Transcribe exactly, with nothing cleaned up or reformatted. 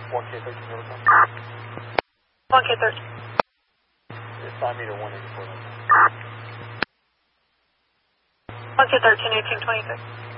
one K thirteen over. one K thirteen. It's five meter one eighty-four. one K thirteen, eighteen twenty-six.